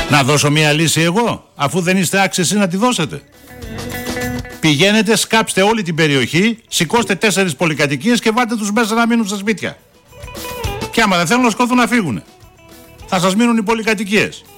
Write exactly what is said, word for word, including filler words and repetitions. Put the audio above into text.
Να δώσω μια λύση εγώ, αφού δεν είστε άξιοι να τη δώσετε. Πηγαίνετε, σκάψτε όλη την περιοχή, σηκώστε τέσσερις πολυκατοικίες και βάλτε τους μέσα να μείνουν στα σπίτια. Και άμα δεν θέλουν να σκόθουν να φύγουν, θα σας μείνουν οι πολυκατοικίες.